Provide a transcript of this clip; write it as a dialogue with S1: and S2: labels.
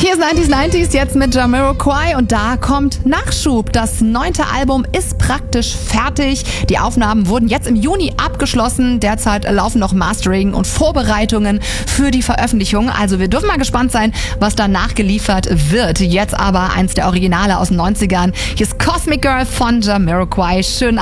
S1: Hier ist 90s jetzt mit Jamiroquai und da kommt Nachschub. Das 9. Album ist praktisch fertig. Die Aufnahmen wurden jetzt im Juni abgeschlossen. Derzeit laufen noch Mastering und Vorbereitungen für die Veröffentlichung. Also wir dürfen mal gespannt sein, was da nachgeliefert wird. Jetzt aber eins der Originale aus den 90ern. Hier ist Cosmic Girl von Jamiroquai. Schönen